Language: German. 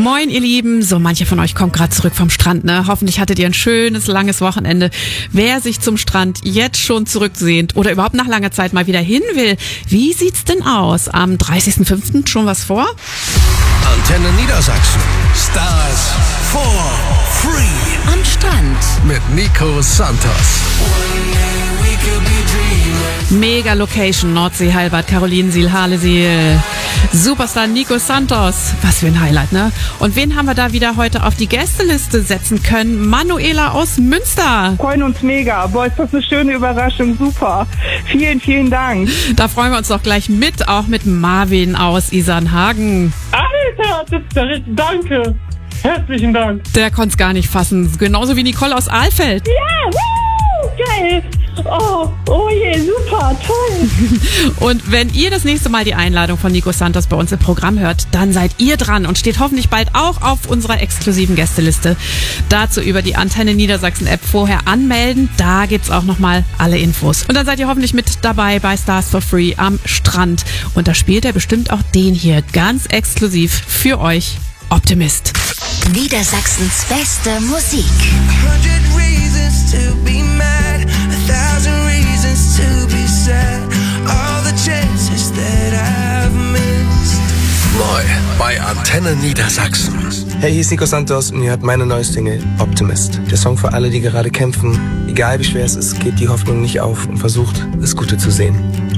Moin, ihr Lieben. So, manche von euch kommt gerade zurück vom Strand, ne? Hoffentlich hattet ihr ein schönes, langes Wochenende. Wer sich zum Strand jetzt schon zurücksehnt oder überhaupt nach langer Zeit mal wieder hin will, wie sieht's denn aus? Am 30.05. schon was vor? Antenne Niedersachsen. Stars for free. Am Strand. Mit Nico Santos. Mega Location, Nordsee, Heilbad, Carolinensiel, Halesiel. Superstar Nico Santos. Was für ein Highlight, ne? Und wen haben wir da wieder heute auf die Gästeliste setzen können? Manuela aus Münster. Freuen uns mega. Boah, ist das eine schöne Überraschung. Super. Vielen, vielen Dank. Da freuen wir uns doch gleich mit, auch mit Marvin aus Isernhagen. Alter, das ist der richtige. Danke. Herzlichen Dank. Der konnte es gar nicht fassen. Genauso wie Nicole aus Alfeld. Ja, geil. Oh je, super, toll. Und wenn ihr das nächste Mal die Einladung von Nico Santos bei uns im Programm hört, dann seid ihr dran und steht hoffentlich bald auch auf unserer exklusiven Gästeliste. Dazu über die Antenne Niedersachsen App vorher anmelden. Da gibt's auch nochmal alle Infos. Und dann seid ihr hoffentlich mit dabei bei Stars for Free am Strand. Und da spielt er bestimmt auch den hier ganz exklusiv für euch. Optimist. Niedersachsens beste Musik. 100 reasons to be mad, 1,000 reasons to be sad, all the chances that I've missed. Neu bei Antenne Niedersachsen. Hey, hier ist Nico Santos und ihr hört meine neue Single Optimist. Der Song für alle, die gerade kämpfen. Egal wie schwer es ist, gebt die Hoffnung nicht auf und versucht, das Gute zu sehen.